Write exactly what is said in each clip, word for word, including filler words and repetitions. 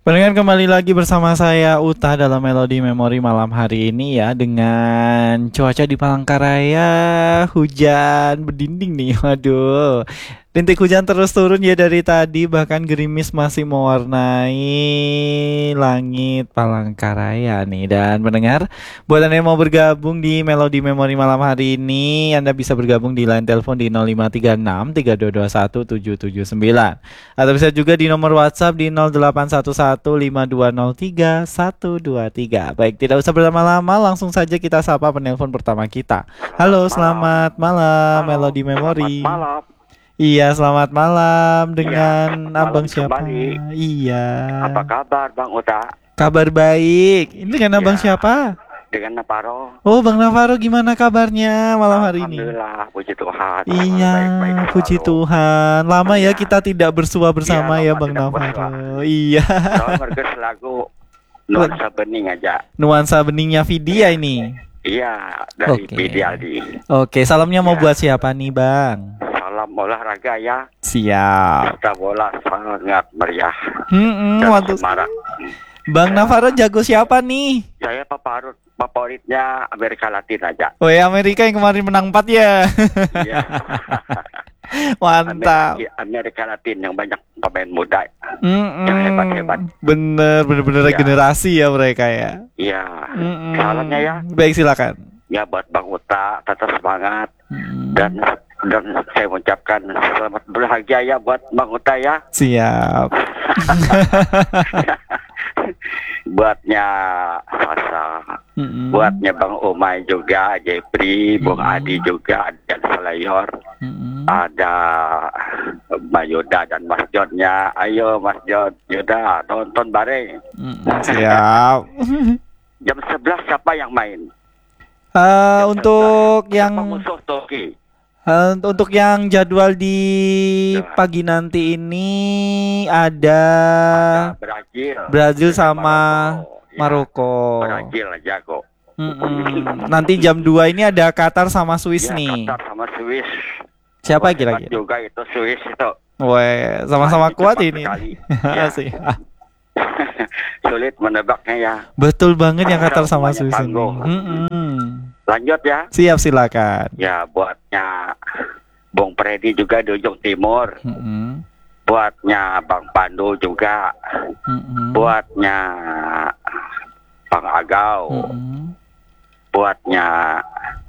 Pendengar kembali lagi bersama saya Uta dalam Melodi Memori malam hari ini ya dengan cuaca di Palangkaraya hujan berdinding nih, waduh. Rintik hujan terus turun ya dari tadi bahkan gerimis masih mewarnai langit Palangkaraya nih. Dan pendengar, buat Anda yang mau bergabung di Melodi Memori malam hari ini, Anda bisa bergabung di line telepon di nol lima tiga enam tiga dua dua satu tujuh tujuh sembilan. Atau bisa juga di nomor WhatsApp di nol delapan satu satu lima dua nol tiga satu dua tiga. Baik, tidak usah berlama-lama, langsung saja kita sapa penelpon pertama kita. Halo, Malam. selamat malam, Halo, Melodi selamat Memori. malam. Iya, selamat malam Iya, dengan malam abang siapa? kembali. Iya, Apa kabar Bang Uta? kabar baik. Ini dengan abang Ya, siapa? dengan Naparo. Oh, Bang Navarro, gimana kabarnya malam hari ini? Alhamdulillah, puji Tuhan, selalu Iya, baik-baik puji selalu. Tuhan. Lama ya Iya, kita tidak bersua iya bersama ya lama Bang tidak bersua. Navarro. Iya. Soal merges lagu nuansa bening aja. Nuansa beningnya Vidya ini. Iya, dari Oke. Bidi Aldi. Oke, salamnya mau Ya, buat siapa nih, Bang? salam olahraga ya. Siap. Kita bola sangat meriah Hmm, dan mantap. semarak. Bang Navarro jago siapa nih? Saya favorit favoritnya Amerika Latin aja. Oh ya, Amerika yang kemarin menang empat ya. Iya. Mantap. Amerika, Amerika Latin yang banyak pemain muda yang hebat-hebat. Mm-mm. Bener, bener-bener Ya, regenerasi ya mereka ya. iya. Mm-mm. Salamnya ya, Baik, silakan. ya buat Bang Uta, tetap semangat Mm. dan dan saya mengucapkan selamat berbahagia ya buat Bang Uta ya. Siap. Buatnya Sasa, Mm-mm. buatnya Bang Umay juga, Jepri, Bung Mm-mm. Adi juga, dan Selayor. Mm-mm. Ada Mbak Yoda dan Mas Jodnya. Ayo Mas Jod, Yoda tonton bareng. Mm-mm. Siap. Jam sebelas siapa yang main? Eh, Jam untuk sebelas yang siapa musuh Toki? eh, untuk yang jadwal di Ya, pagi nanti ini ada ada Brazil Brazil dengan sama Maroko. Ya, Maroko. Brazil aja kok. Mm-mm. Nanti jam dua ini ada Qatar sama Swiss Ya, nih. Qatar sama Swiss. Siapa Wah, hebat kira-kira? juga itu Swiss itu. Weh, sama-sama Maju kuat cepat ini. sekali. Ya, Siap. sulit menebaknya ya. Betul banget yang Qatar sama Semuanya Swiss ini. tangguh. Mm-mm. Lanjut ya. Siap, silakan. Ya, buatnya Bung Freddy juga di ujung timur. Mm-mm. Buatnya Bang Pandu juga. Mm-mm. Buatnya Bang Agau. Mm-mm. Buatnya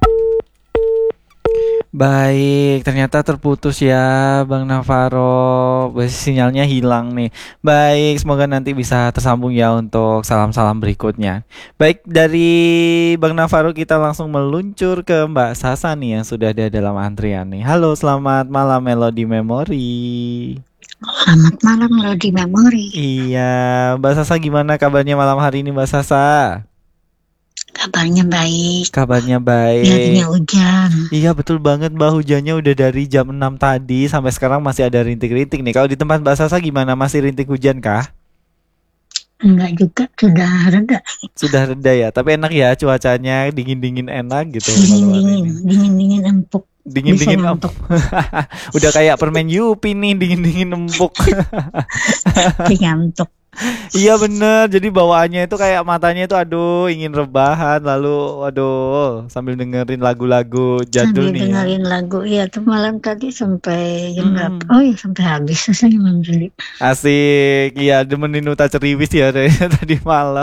Baik, ternyata terputus ya Bang Navarro. Sinyalnya hilang nih. Baik, semoga nanti bisa tersambung ya untuk salam-salam berikutnya. Baik, dari Bang Navarro kita langsung meluncur ke Mbak Sasa nih yang sudah ada dalam antrian nih. Halo, selamat malam Melodi Memori. Selamat malam Melodi Memori. Iya, Mbak Sasa gimana kabarnya malam hari ini Mbak Sasa? Kabarnya baik. Kabarnya Biarnya baik. hujan. Iya betul banget Mbak, hujannya udah dari jam enam tadi sampai sekarang masih ada rintik-rintik nih. Kalau di tempat Mbak Sasa gimana? Masih rintik hujan kah? Enggak juga, sudah reda. Sudah reda ya, tapi enak ya cuacanya, dingin-dingin enak gitu malam hari Dingin-dingin, ini. dingin-dingin empuk. Bisa Dingin-dingin em- ngantuk. Udah kayak permen Yupi nih, dingin-dingin empuk. Bisa ngantuk. Iya bener, jadi bawaannya itu kayak matanya itu aduh ingin rebahan lalu aduh sambil dengerin lagu-lagu jadul Sambil nih ya. dengerin lagu. Iya tuh malam tadi sampai jam berapa? Mm-mm. Oh iya sampai habis. Selesai malam tadi. Asik, iya demenin Uta Ceriwis ya dari tadi malam.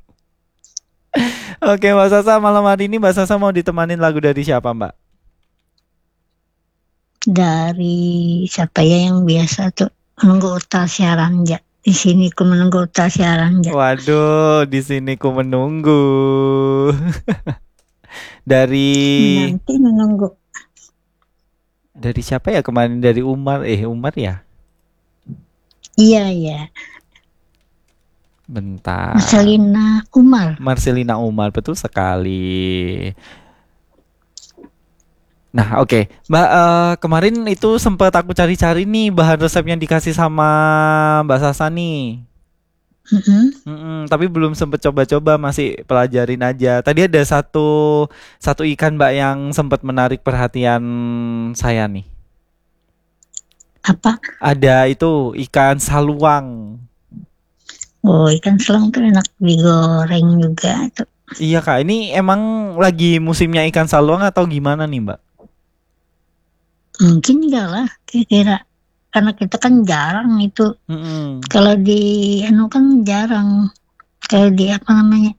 Oke Mbak Sasa, malam hari ini Mbak Sasa mau ditemanin lagu dari siapa Mbak? Dari siapa ya yang biasa tuh menunggu Uta siaran ja. Di sini ku menunggu Uta siaran ja. Waduh, di sini ku menunggu. Dari Nanti menunggu. dari siapa ya kemarin dari Umar eh Umar ya? Iya iya. Bentar. Marcelina Umar. Marcelina Umar, betul sekali. Nah, oke. Mbak, eh, kemarin itu sempat aku cari-cari nih bahan resep yang dikasih sama Mbak Sasa nih. Mm-mm. Mm-mm, tapi belum sempet coba-coba, masih pelajarin aja. Tadi ada satu satu ikan Mbak yang sempat menarik perhatian saya nih. Apa? Ada itu ikan saluang. Oh, ikan selang tuh enak digoreng juga tuh. Iya Kak, ini emang lagi musimnya ikan saluang atau gimana nih Mbak? Mungkin enggak lah, kira-kira. Karena kita kan jarang itu. Mm-mm. Kalau di anu kan jarang. Kalau di apa namanya?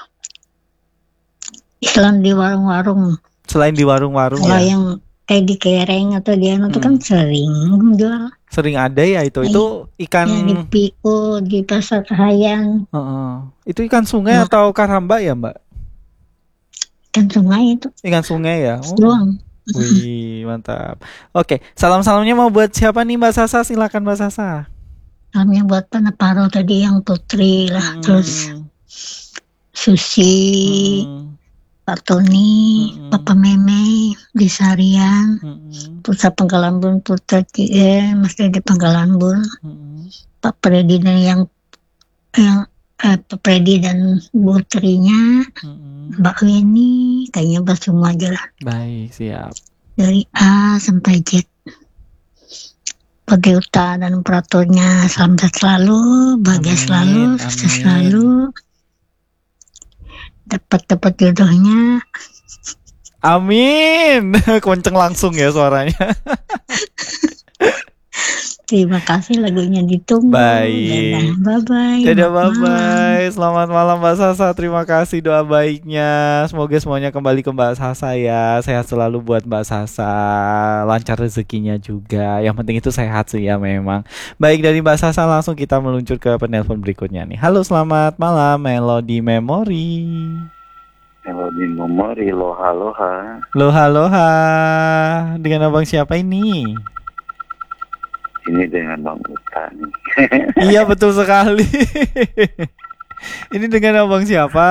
Islam di warung-warung. Selain di warung-warung Kalau ya, yang kayak di kereng atau di anu tuh kan Mm-mm. sering jual. sering ada ya itu. Itu ikan, Ya di Piko, di Pasar Kahayan, Heeh. Itu ikan sungai Nah. atau karamba ya Mbak? ikan sungai itu. Ikan sungai ya. Oh. Seluang. Wih, mantap. Oke, salam-salamnya mau buat siapa nih Mbak Sasa? Silakan Mbak Sasa. Salamnya buat Panaparo tadi yang Putri lah. Mm-mm. Terus Susi, Mm-mm. Pak Tony, Mm-mm. Papa Meme, Disarian, Mm-mm. Pusat Penggalambun Putra Cie, Mas Dede Penggalambun, Mm-mm. Pak Predi dan yang yang eh, Pak Predi dan Bu Trinya, Mm-mm. Mbak Weni, kayaknya bahas semua aja lah. Baik, siap. Dari A sampai Z. Bagi Uta dan operatornya salam sehat selalu, bahagia Amin, selalu, sukses amin. selalu, dapat-dapat jodohnya. Amin. Kenceng langsung ya suaranya. Terima kasih, lagunya ditunggu. Baik. Dadah, bye-bye. Dadah, Selamat malam. bye-bye. Selamat malam Mbak Sasa. Terima kasih doa baiknya. Semoga semuanya kembali ke Mbak Sasa ya. Sehat selalu buat Mbak Sasa. Lancar rezekinya juga. Yang penting itu sehat sih ya memang. Baik, dari Mbak Sasa langsung kita meluncur ke penelpon berikutnya nih. Halo, selamat malam Melody Memory. Melody Memory, loha loha. Loha loha. Dengan abang siapa ini? Ini dengan Bang Uta nih. Iya betul sekali. Ini dengan abang siapa?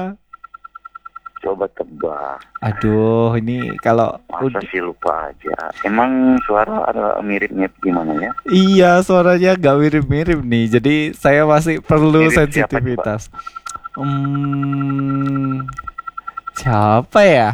Coba tebak. Aduh, ini kalau Masa sih lupa aja. Emang suara ada miripnya gimana ya? Iya, suaranya gak mirip-mirip nih. Jadi saya masih perlu Mirip siapa, sensitivitas. Hmm, siapa ya?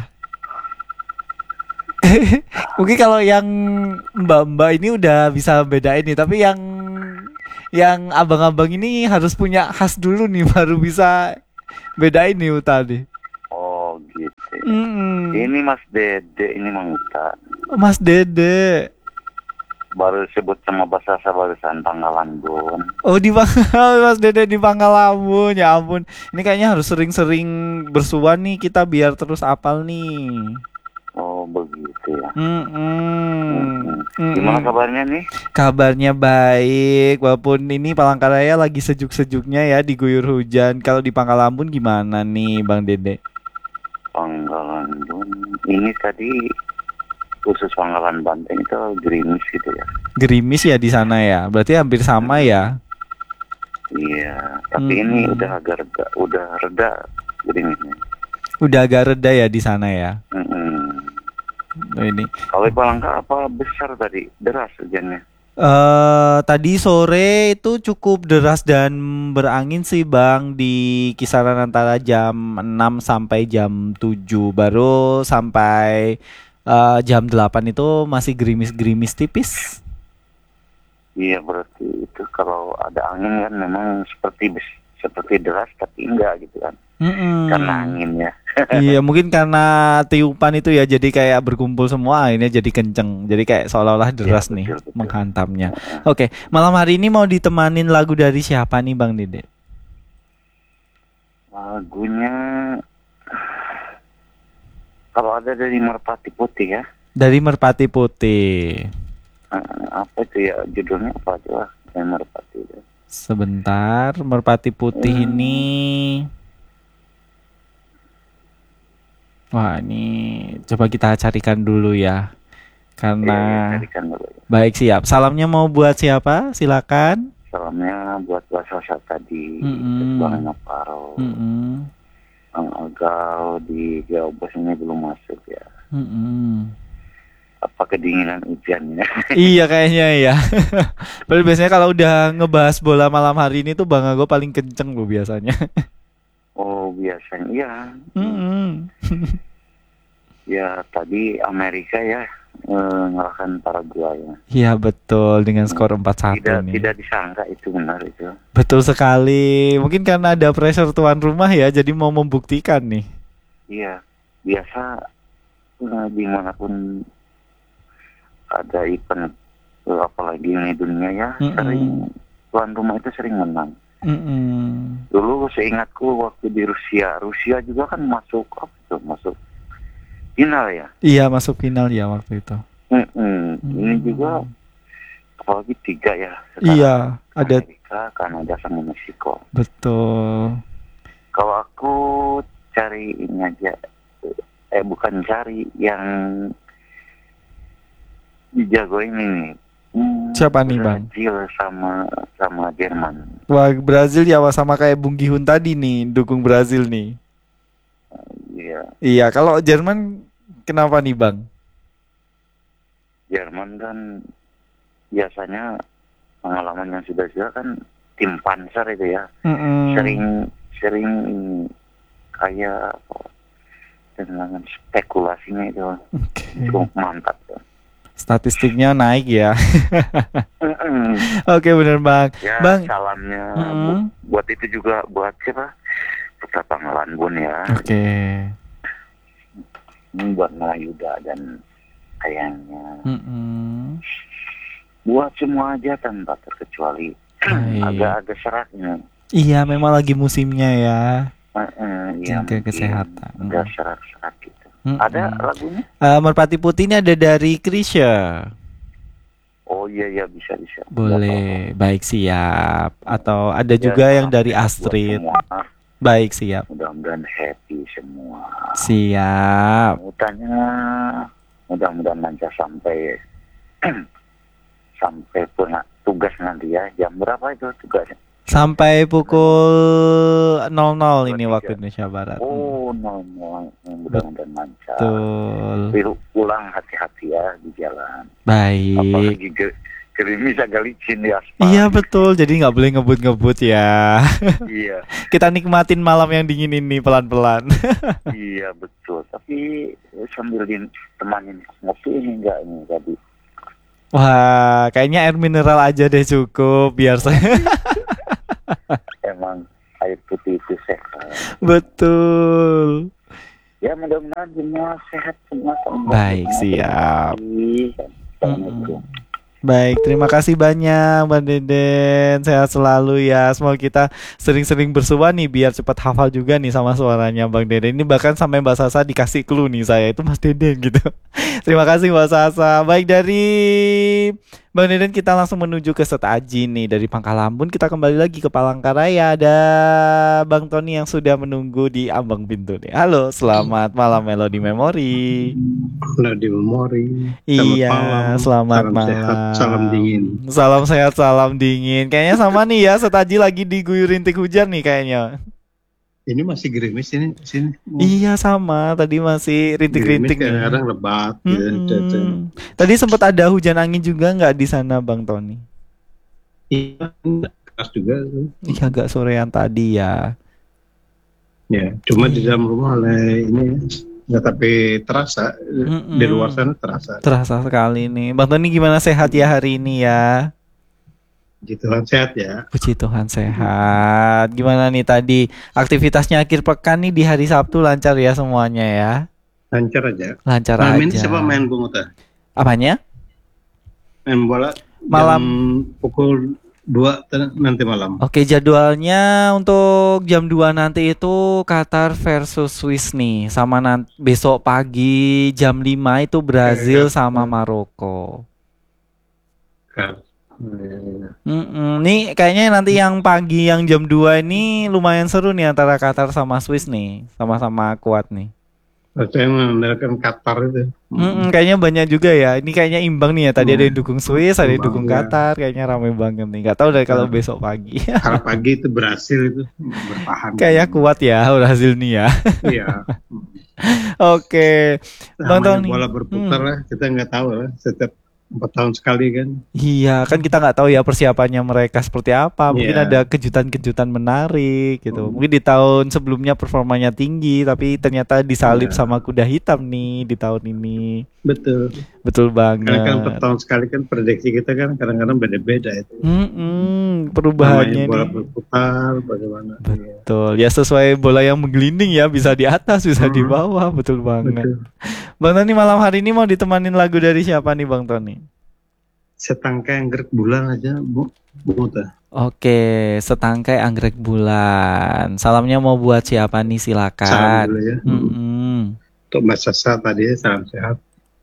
Mungkin kalau yang mbak-mbak ini udah bisa bedain nih, tapi yang yang abang-abang ini harus punya khas dulu nih baru bisa bedain nih Uta nih. Oh gitu. Mm-mm. Ini Mas Dede, ini Mang Uta. Mas Dede. Baru sebut sama bahasa saya barusan Panggalan Bun. Oh di Panggal, Mas Dede di Pangkalambun. Ya ampun. Ini kayaknya harus sering-sering bersuan nih kita biar terus apal nih. Oh begitu ya. Mm-mm. Hmm. Gimana Mm-mm. kabarnya nih? Kabarnya baik, walaupun ini Palangkaraya lagi sejuk-sejuknya ya diguyur hujan. Kalau di Pangkalambun gimana nih Bang Dede? Panggalan Bun. Ini tadi khusus Panggalan Banteng itu gerimis gitu ya. Gerimis ya di sana ya. Berarti hampir sama ya. Iya, tapi Mm-mm. ini udah agak reda, udah reda gerimisnya. Udah agak reda ya di sana ya. Mm-mm. Oh, ini. Kalau di Palangka apa besar tadi deras hujannya? Eh tadi sore itu cukup deras dan berangin sih Bang di kisaran antara jam enam sampai jam tujuh. Baru sampai eh, jam delapan itu masih gerimis-gerimis tipis. Iya berarti itu kalau ada angin kan memang seperti bes- seperti deras tapi enggak gitu kan Mm-mm. karena angin ya. Iya mungkin karena tiupan itu ya jadi kayak berkumpul semua akhirnya jadi kenceng. Jadi kayak seolah-olah deras Iya, nih betul, betul. menghantamnya. Oke, malam hari ini mau ditemanin lagu dari siapa nih Bang Dede? Lagunya kalau ada dari Merpati Putih ya. Dari Merpati Putih. Eh, apa itu ya judulnya apa aja lah dari Merpati itu. Sebentar, Merpati Putih Hmm. ini. Wah, ini coba kita carikan dulu ya. Karena Iya, iya, carikan dulu. baik siap. Salamnya mau buat siapa? Silakan. Salamnya buat bahasa saya tadi, Mm-mm. terus Bang Naparo, Mm-mm. Bang Agal di Jawa Bos ini belum masuk ya. Mm-mm. Apa kedinginan hujannya? Iya kayaknya ya. Padahal biasanya kalau udah ngebahas bola malam hari ini tuh Bang Ago paling kenceng loh biasanya. Oh biasanya ya. Mm-mm. Ya tadi Amerika ya eh, ngalahkan Paraguay ya. Iya betul, dengan skor empat satu Tidak nih. tidak disangka itu benar itu. Betul sekali. Mungkin karena ada pressure tuan rumah ya, jadi mau membuktikan nih. Iya, biasa eh, dimanapun ada event eh, apalagi ini dunia ya, Mm-mm. sering tuan rumah itu sering menang. Mm-mm. Dulu seingatku waktu di Rusia, Rusia juga kan masuk apa itu, masuk final ya. Iya masuk final ya waktu itu. Mm-mm. Ini Mm. juga apalagi tiga ya sekarang. Iya, ada Amerika, Kanada sama Meksiko. betul. Kalau aku cari ini aja, eh bukan cari yang dijagoin ini. Hmm, Siapa nih, Bang? Brazil sama sama Jerman. Wah, Brazil ya sama kayak Bung Gihun tadi nih, dukung Brazil nih. Iya, Iya, kalau Jerman kenapa nih, Bang? Jerman kan biasanya pengalaman yang sudah-sudah kan tim panzer itu ya. Mm-mm. Sering sering ini, kayak apa, dengan spekulasinya itu Oke. cukup mantap tuh. Statistiknya naik ya. Mm-mm. Oke, bener, Bang. Ya, Bang. salamnya Mm-mm. bu- buat itu juga buat siapa? Putra Panggalan Bun ya. Oke. Ini buat Melayuda dan ayahnya. Mm-mm. Buat semua aja tanpa terkecuali. Baik. Agak-agak seratnya. Iya, memang lagi musimnya ya. Uh-uh, ya, Jaga mungkin kesehatan. Ada serat-serat gitu. Mm-mm. Ada lagunya? Eh, Merpati Putih ini ada dari Krisya. Oh iya iya bisa bisa. Boleh, baik siap. Atau ada Ya, juga yang salam dari sehat buat Astrid. semua. Baik siap. Mudah-mudahan happy semua. Siap. Mau tanya, mudah-mudahan lancar sampai sampai punya tugas nanti ya. Jam berapa itu tugasnya? Sampai pukul nol nol ini waktu Indonesia Barat. Oh, no, no. Mudah-mudahan lancar. Betul. Tapi pulang hati-hati ya di jalan. Baik. Apalagi ge- gerimis agak licin di aspal. Iya betul. Jadi nggak boleh ngebut-ngebut ya. Iya, Kita nikmatin malam yang dingin ini pelan-pelan. iya betul. Tapi eh, sambil ditemanin ngopi ini enggak ini tadi. Wah, kayaknya air mineral aja deh cukup biar saya. Emang air putih itu sehat. Betul. Ya mudah-mudahan semua sehat semua. semua. Baik, Semua siap. terima kasih. Assalamualaikum. Baik, terima kasih banyak Mbak Deden. Sehat selalu ya. Semoga kita sering-sering bersua nih biar cepat hafal juga nih sama suaranya Bang Deden. Ini bahkan sampai Mbak Sasa dikasih clue nih saya itu Mas Deden gitu. Terima kasih Mbak Sasa. Baik, dari Bang Deden kita langsung menuju ke Setaji nih. Dari Pangkalambun kita kembali lagi ke Palangkaraya. Ada Bang Tony yang sudah menunggu di ambang pintu nih. Halo, selamat malam Melodi Memori. Halo di memori. Iya, selamat Salam malam. sehat, salam dingin. Salam sehat, salam dingin. Kayaknya sama nih ya, Setaji lagi diguyur rintik hujan nih kayaknya. Ini masih gerimis ini sini. Iya sama, tadi masih rintik-rintik nih. Kadang-kadang lebat gitu. Mm-mm. Tadi sempat ada hujan angin juga nggak di sana Bang Tony? Iya, keras juga. Iya agak sorean tadi ya. Ya, cuma di dalam rumah oleh ini nggak tapi terasa. Mm-mm. Di luar sana terasa. Terasa sekali nih. Bang Tony gimana, sehat ya hari ini ya? Puji Tuhan sehat ya. Puji Tuhan sehat. Gimana nih tadi aktivitasnya akhir pekan nih di hari Sabtu lancar ya semuanya ya? Lancar aja. Lancar Malam aja. ini siapa main Bung Uta? Apanya? Main bola Malam. jam pukul dua ten- nanti malam. Oke, jadwalnya untuk jam dua nanti itu Qatar versus Swiss nih. Sama nanti besok pagi jam lima itu Brazil sama Maroko. Kan. Mm-mm. Nih kayaknya nanti yang pagi yang jam dua ini lumayan seru nih antara Qatar sama Swiss nih. Sama-sama kuat nih. Saya mengandalkan Qatar itu. Mm-mm, kayaknya banyak juga ya. Ini kayaknya imbang nih ya. Tadi Hmm. ada yang dukung Swiss, ada yang Imbang, dukung ya. Qatar. Kayaknya ramai banget nih. Gak tahu deh kalau Ya. besok pagi. Kalau pagi itu berhasil itu bertahan. Kayaknya kuat ya Brazil nih ya. Iya. Oke. Bang Namanya Tony. bola berputar Hmm. lah, kita nggak tahu lah. Setiap empat tahun sekali kan. Iya, kan kita nggak tahu ya persiapannya mereka seperti apa. Mungkin Iya. ada kejutan-kejutan menarik gitu. Hmm. Mungkin di tahun sebelumnya performanya tinggi, tapi ternyata disalip Iya. sama kuda hitam nih di tahun ini. Betul. Betul Karena kan per banget. tahun sekali kan prediksi kita kan kadang-kadang beda-beda itu. Mm-mm, Namanya perubahannya bola nih. berputar, bagaimana? Iya. Betul. Ya sesuai bola yang menggelinding ya, bisa di atas, bisa di Hmm. bawah. Betul banget. Betul. Bang Tony malam hari ini mau ditemanin lagu dari siapa nih Bang Tony? Setangkai anggrek bulan aja, Bu. Bu Uta. Oke, setangkai anggrek bulan. Salamnya mau buat siapa nih? Salam Silakan. dulu ya. Mm-mm. Untuk Mbak Sasa tadi salam sehat.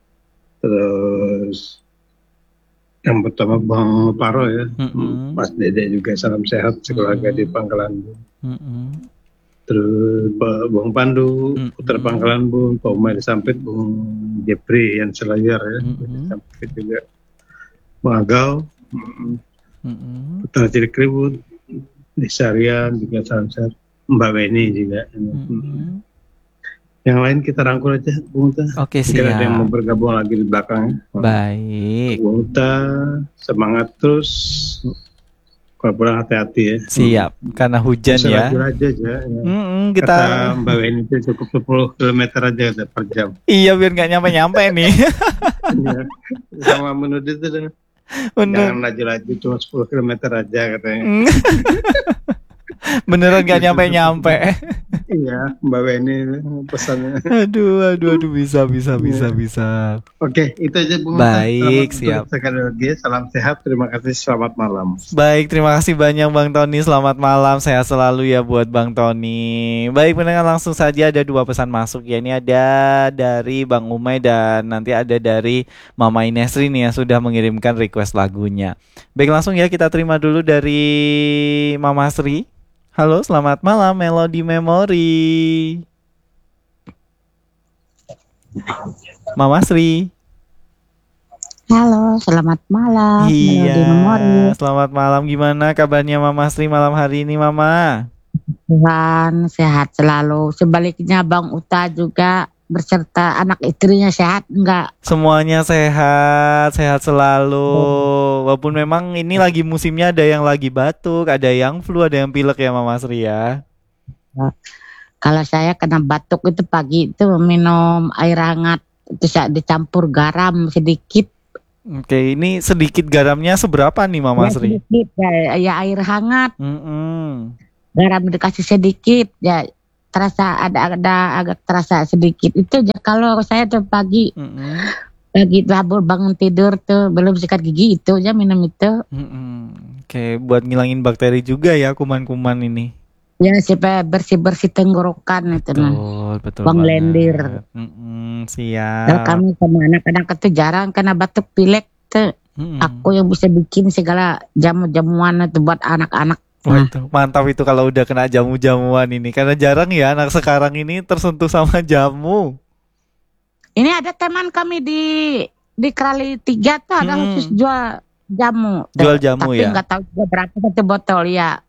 Terus yang pertama Bang Paro ya, Mm-mm. Mas Dede juga salam sehat sekeluarga di Mm-mm. Pangkalan Bun. Mm-mm. Terus Ba- Bang Pandu, Mm-mm. Putra Pangkalan Bun, Pak Umar di Sampit, Bang Jepri yang Selayar ya, di Mm-mm. Sampit juga, Bang Agau, mm, Mm-mm. Putra Cilikriwut, di Sarian juga salam sehat, Mbak Weni juga. Mm-mm. Yang lain kita rangkul aja, Bung Uta. Oke, Mungkin ada yang mau siap. bergabung lagi di belakang. Baik. Bung Uta, semangat terus. Kalau pulang hati-hati ya. Siap. Karena hujan Bisa ya. laju aja aja. Ya. Mm-mm, Kata kita Mbak Weni itu cukup sepuluh kilometer aja kata, per jam. iya biar nggak nyampe-nyampe nih. Iya. Sama menurut itu dah. Bener. Jangan laju-laju cuma sepuluh kilometer aja katanya. Mm. Beneran nggak nyampe-nyampe. Iya, Mbak Weni pesannya. Aduh, aduh, aduh, bisa, bisa, bisa, Iya. bisa. Oke, itu aja Bung Uta. Baik, Selamat siap. untuk sekali lagi. Salam sehat. Terima kasih. Selamat malam. Baik, terima kasih banyak Bang Tony. Selamat malam, sehat selalu ya buat Bang Tony. Baik, pendengar langsung saja ada dua pesan masuk ya. Ini ada dari Bang Umay dan nanti ada dari Mama Inesri nih yang sudah mengirimkan request lagunya. Baik, langsung ya kita terima dulu dari Mama Sri. Halo, selamat malam Melody Memory. Mama Sri. Halo, selamat malam. Iya, Melody Memori. selamat malam. Gimana kabarnya Mama Sri malam hari ini, Mama? Tuhan sehat selalu. Sebaliknya Bang Uta juga berserta anak istrinya sehat enggak? Semuanya sehat, sehat selalu. Walaupun memang ini lagi musimnya ada yang lagi batuk, ada yang flu, ada yang pilek ya Mama Sri ya. Kalau saya kena batuk itu pagi itu minum air hangat terus dicampur garam sedikit. Oke, ini sedikit garamnya seberapa nih Mama Ya, Sri? sedikit ya, ya air hangat, Mm-mm. garam dikasih sedikit ya terasa ada ada agak terasa sedikit. Itu aja kalau saya tuh pagi Mm-mm. pagi labur bangun tidur tuh belum sikat gigi itu aja minum itu. Mm-mm. Oke, buat ngilangin bakteri juga ya kuman-kuman ini. Ya supaya bersih-bersih tenggorokan itu nah. Betul, betul Bang banget. lendir. Mm-mm, Kalau siap. kami sama anak-anak itu jarang kena batuk pilek tuh. Mm-mm. Aku yang bisa bikin segala jamu-jamuan itu buat anak-anak. Wah, itu mantap itu kalau udah kena jamu-jamuan ini. Karena jarang ya anak sekarang ini tersentuh sama jamu. Ini ada teman kami di di Krali tiga tuh ada Hmm. khusus jual jamu. Jual jamu Tapi ya? nggak tahu juga berapa satu botol ya.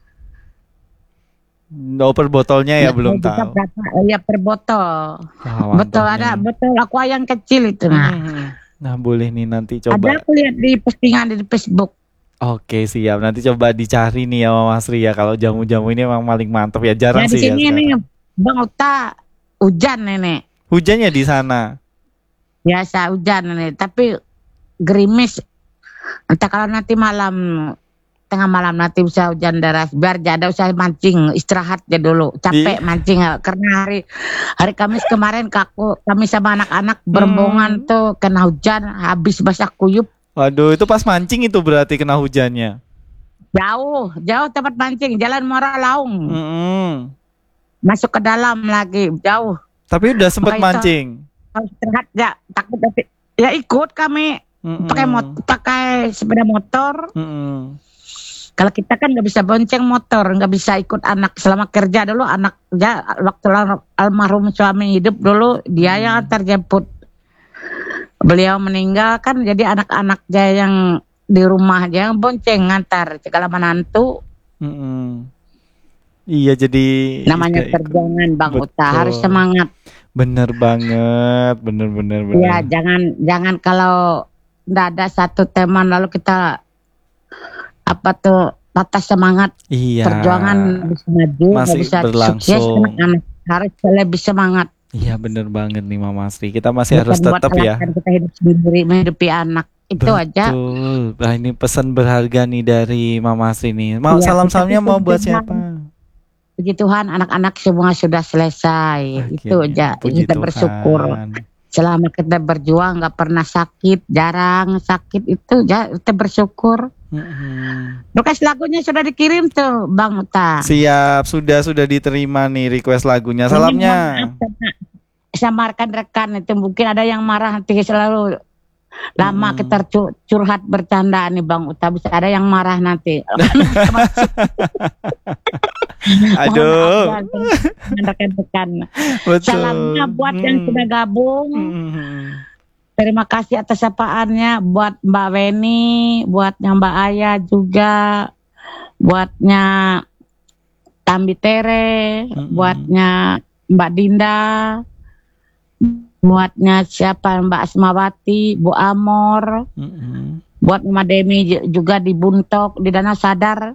Oh, per botolnya ya Nggak belum juga tahu. berapa ya per botol. Wah, Botol mantap ada nih. botol aqua yang kecil itu nah. Hmm. Nah, boleh nih nanti Ada coba. aku lihat di postingan di Facebook. Oke, siap. Nanti coba dicari nih ya Mama Sri ya. Kalau jamu-jamu ini memang paling mantap ya. Jarang Nah di sih ya sini nih sekarang. Bang Uta hujan nenek. Hujannya di sana. Biasa hujan nenek. Tapi gerimis. Entah kalau nanti malam tengah malam nanti bisa hujan deras biar jada usah mancing istirahat ya dulu capek Ih. mancing karena hari hari Kamis kemarin kaku kami sama anak-anak berombongan Hmm. tuh kena hujan habis basah kuyup Waduh, itu pas mancing itu berarti kena hujannya. jauh jauh tempat mancing Jalan Muara Laung Mm-mm. masuk ke dalam lagi jauh Tapi udah sempet Makanya itu- mancing. harus istirahat ya takut tapi ya ikut kami Mm-mm. pakai mot pakai sepeda motor. Mm-mm. Kalau kita kan nggak bisa bonceng motor, nggak bisa ikut anak selama kerja dulu anak ya waktu al- almarhum suami hidup dulu dia yang antar jemput. Beliau meninggal kan jadi anak-anak dia yang di rumah dia yang bonceng ngantar segala menantu. Mm-mm. Iya jadi Namanya nggak ikut. perjuangan Bang Uta Betul. harus semangat. Bener banget, bener bener bener. Ya jangan jangan kalau nggak ada satu teman lalu kita apa tuh patah semangat. Iya. Perjuangan bisa maju, nggak Masih bisa berlangsung. sukses, anak-anak harus lebih semangat. Iya bener banget nih Mama Sri. Kita masih harus Bukan buat tetap ya. alasan kita hidup sendiri, menghidupi anak. Itu aja. Betul. Nah, ini pesan berharga nih dari Mama Sri nih. Mau Iya, salam-salamnya kita mau puji buat Tuhan. siapa? Puji Tuhan anak-anak semua sudah selesai. Itu Akhirnya, aja. puji Kita Tuhan. bersyukur. Selama kita berjuang nggak pernah sakit, jarang sakit itu ya kita bersyukur. Mm-mm. Request lagunya sudah dikirim tuh Bang Uta. Siap, sudah sudah diterima nih request lagunya. Salamnya. Sama rekan-rekan itu mungkin ada yang marah nanti selalu lama Hmm. kita cu- curhat bercanda nih Bang Uta, bisa ada yang marah nanti. Aduh. Mohon maaf ya, rekan-rekan. Betul. Salamnya buat yang Hmm. sudah gabung. Hmm. Terima kasih atas sapaannya buat Mbak Weni, buatnya Mbak Aya juga, buatnya Tambi Tere, Mm-mm. buatnya Mbak Dinda, buatnya siapa Mbak Asmawati, Bu Amor, Mm-mm. buat Mbak Demi ju- juga di Buntok, di Danau Sadar.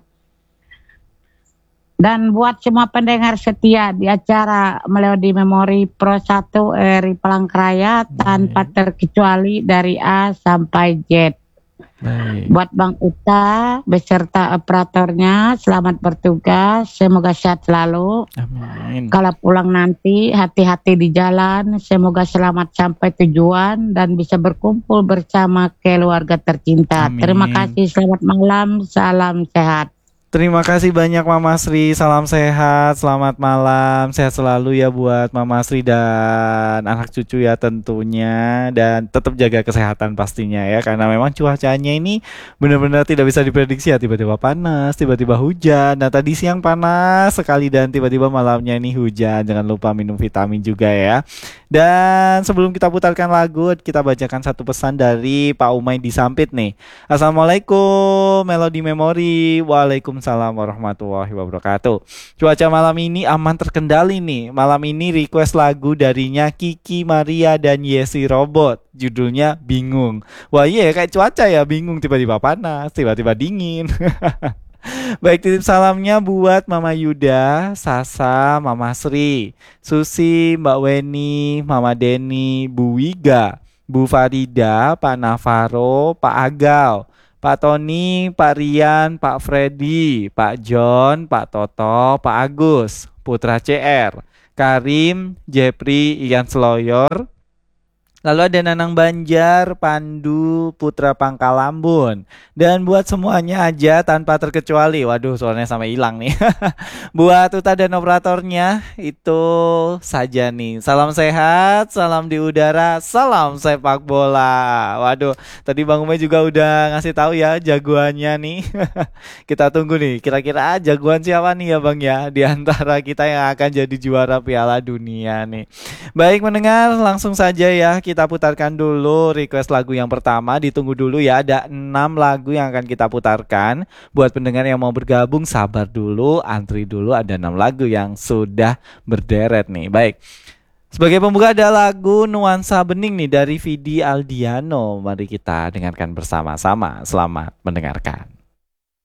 Dan buat semua pendengar setia di acara Melodi Memori Pro satu Eri Palangkaraya tanpa terkecuali dari A sampai Z. Baik. Buat Bang Uta beserta operatornya selamat bertugas, semoga sehat selalu. Amin. Kalau pulang nanti hati-hati di jalan, semoga selamat sampai tujuan dan bisa berkumpul bersama keluarga tercinta. Amin. Terima kasih, selamat malam, salam sehat. Terima kasih banyak Mama Sri. Salam sehat, selamat malam, sehat selalu ya buat Mama Sri dan anak cucu ya tentunya, dan tetap jaga kesehatan pastinya ya, karena memang cuacanya ini benar-benar tidak bisa diprediksi ya, tiba-tiba panas, tiba-tiba hujan. Nah tadi siang panas sekali dan tiba-tiba malamnya ini hujan. Jangan lupa minum vitamin juga ya. Dan sebelum kita putarkan lagu, kita bacakan satu pesan dari Pak Umay di Sampit nih. Assalamualaikum Melodi Memori. Waalaikumsalam warahmatullahi wabarakatuh. Cuaca malam ini aman terkendali nih. Malam ini request lagu darinya Kiki Maria dan Yesi Robot. Judulnya Bingung. Wah iya kayak cuaca ya, bingung, tiba-tiba panas, tiba-tiba dingin. Baik, titip salamnya buat Mama Yuda, Sasa, Mama Sri, Susi, Mbak Weni, Mama Deni, Bu Wiga, Bu Farida, Pak Navaro, Pak Agal, Pak Tony, Pak Rian, Pak Freddy, Pak John, Pak Toto, Pak Agus, Putra C R, Karim, Jepri, Ian Sloyor. Lalu ada Nanang Banjar, Pandu, Putra Pangkalambun. Dan buat semuanya aja tanpa terkecuali. Waduh, suaranya sampai hilang nih. Buat Uta dan operatornya itu saja nih. Salam sehat, salam di udara, salam sepak bola. Waduh, tadi Bang Umay juga udah ngasih tahu ya jagoannya nih. Kita tunggu nih, kira-kira jagoan siapa nih ya Bang ya, di antara kita yang akan jadi juara Piala Dunia nih. Baik mendengar, langsung saja ya kita putarkan dulu request lagu yang pertama. Ditunggu dulu ya, ada enam lagu yang akan kita putarkan. Buat pendengar yang mau bergabung, sabar dulu, antri dulu, ada enam lagu yang sudah berderet nih. Baik, sebagai pembuka ada lagu Nuansa Bening nih dari Vidi Aldiano. Mari kita dengarkan bersama-sama. Selamat mendengarkan.